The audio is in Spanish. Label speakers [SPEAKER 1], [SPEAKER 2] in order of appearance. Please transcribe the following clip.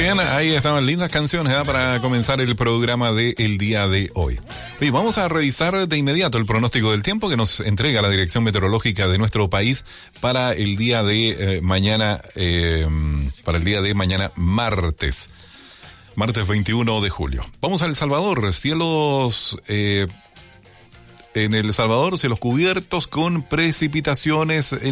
[SPEAKER 1] bien, ahí estaban lindas canciones para comenzar el programa del día de hoy. Oye, vamos a revisar de inmediato el pronóstico del tiempo que nos entrega la Dirección Meteorológica de nuestro país para el día de mañana, martes 21 de julio. Vamos a El Salvador, cielos en El Salvador, cielos cubiertos con precipitaciones